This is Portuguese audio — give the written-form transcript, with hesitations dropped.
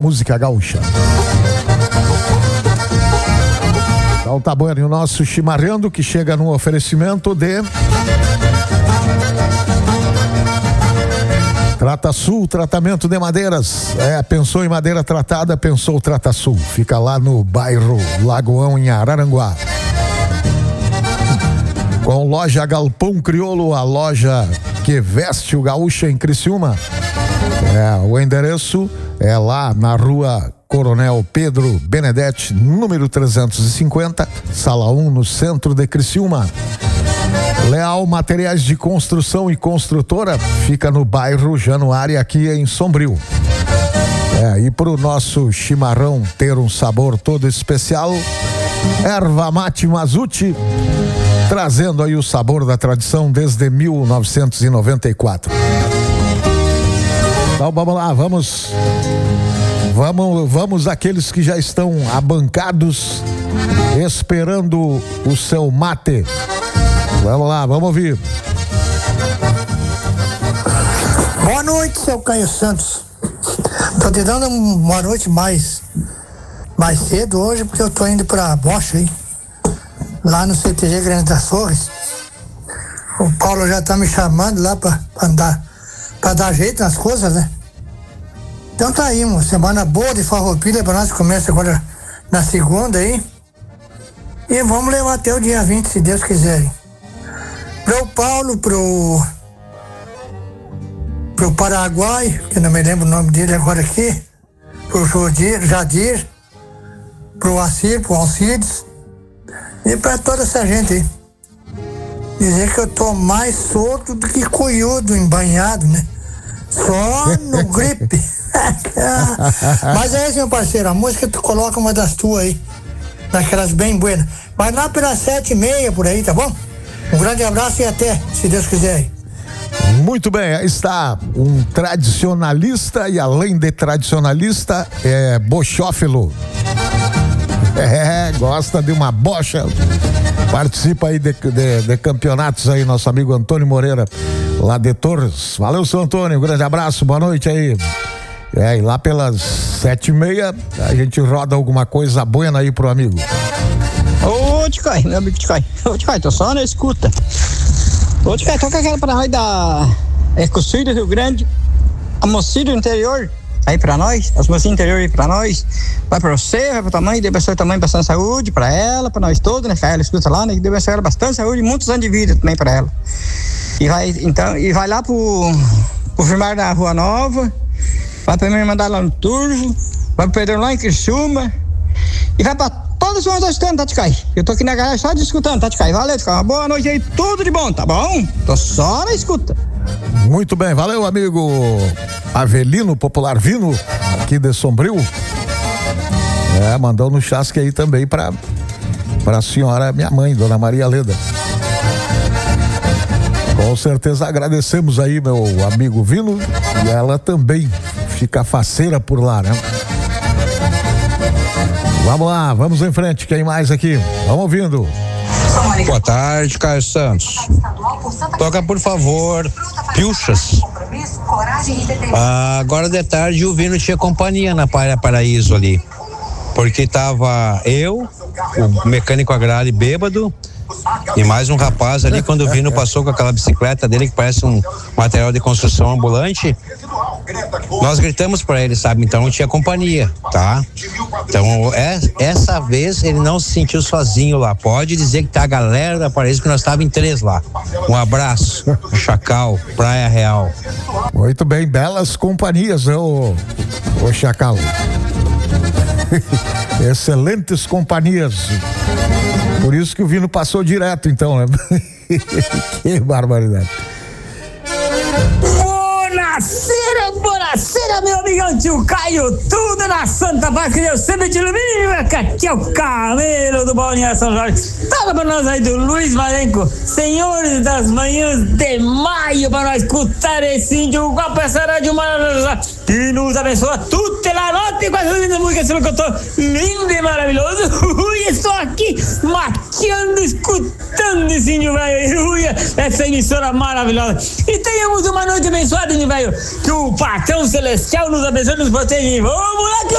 música gaúcha. Então tá bom, e o nosso chimarrando que chega no oferecimento de Trata Sul, tratamento de madeiras. Pensou em madeira tratada, pensou Trata Sul. Fica lá no bairro Lagoão, em Araranguá. Com loja Galpão Crioulo, a loja que veste o gaúcho em Criciúma. O endereço é lá na rua Coronel Pedro Benedetti, número 350, sala 1, no centro de Criciúma. Leal Materiais de Construção e Construtora fica no bairro Januária, aqui em Sombrio. E pro nosso chimarrão ter um sabor todo especial, Erva Mate Mazuti, trazendo aí o sabor da tradição desde 1994. Então vamos lá, vamos aqueles que já estão abancados, esperando o seu mate. Vamos lá, vamos ouvir. Boa noite, seu Caio Santos. Tô te dando uma boa noite mais cedo hoje, porque eu tô indo pra Bocha aí, lá no CTG Grande das Torres. O Paulo já tá me chamando lá pra dar jeito nas coisas, né? Então tá aí, uma semana boa de farroupilha pra nós, começa agora na segunda aí. E vamos levar até o dia 20, se Deus quiser. Pro Paulo, pro Paraguai, que não me lembro o nome dele agora aqui, pro Jadir, pro Assir, pro Alcides, e pra toda essa gente aí. Dizer que eu tô mais solto do que coiudo, embanhado, né? Só no gripe. Mas é isso, meu parceiro, a música tu coloca uma das tuas aí, daquelas bem buenas. Vai lá pelas 7h30 por aí, tá bom? Um grande abraço e até, se Deus quiser. Muito bem, aí está um tradicionalista e além de tradicionalista, bochófilo. Gosta de uma bocha. Participa aí de campeonatos aí, nosso amigo Antônio Moreira, lá de Torres. Valeu, seu Antônio, um grande abraço, boa noite aí. E lá pelas 7h30 a gente roda alguma coisa boa aí pro amigo. Ô, Ticai, meu amigo Ticai. Ô, Ticai, tô só na escuta. Ô, Ticai, toca aquela pra nós da Ecocídio do Rio Grande, a Mocídio do interior, aí pra nós, as mocinhas do interior aí pra nós. Vai pra você, vai pra tua mãe, dê pra sua mãe bastante saúde, pra ela, pra nós todos, né? Que ela escuta lá, né? Que dê pra ela bastante saúde e muitos anos de vida também pra ela. E vai lá pro Firmar na Rua Nova, vai pra minha irmã lá no Turvo, vai pro Pedrão lá em Criciúma, e vai pra todos os meus escutando, tá, Ticai? Eu tô aqui na garagem só escutando, tá, Ticai? Valeu, Ticai, uma boa noite aí, tudo de bom, tá bom? Tô só na escuta. Muito bem, valeu, amigo Avelino, Popular Vino, aqui de Sombrio. Mandou no chasque aí também pra senhora, minha mãe, Dona Maria Leda. Com certeza agradecemos aí, meu amigo Vino, e ela também fica faceira por lá, né? Vamos lá, vamos em frente, quem mais aqui? Vamos ouvindo. Boa tarde, Caio Santos. Toca, por favor, Pilchas. Agora de tarde o Vino tinha companhia na Praia Paraíso ali, porque tava eu, o mecânico agrário bêbado, e mais um rapaz ali. Quando o Vino passou com aquela bicicleta dele que parece um material de construção ambulante, nós gritamos pra ele, sabe? Então tinha companhia, tá? Então essa vez ele não se sentiu sozinho lá. Pode dizer que tá a galera da Paraíso, que nós estávamos em 3 lá. Um abraço, Chacal, Praia Real. Muito bem, belas companhias, ô Chacal. Excelentes companhias. Por isso que o Vino passou direto, então, né? Que barbaridade. Bonacera, meu amigão tio Caio, tudo na Santa Paz, que Deus sempre te ilumine, que aqui é o Camelo do Balneário São Jorge. Toca pra nós aí do Luiz Marenco, Senhores das Manhãs de Maio, pra nós escutar esse índio com a peçara de uma que nos abençoa tudo pela noite com as lindas músicas que eu tô lindo e maravilhoso. Estou aqui mateando, escutando esse índio velho, essa emissora maravilhosa. E tenhamos uma noite abençoada, índio velho, que o patrão celestial nos abençoe e nos proteja. Vamos lá,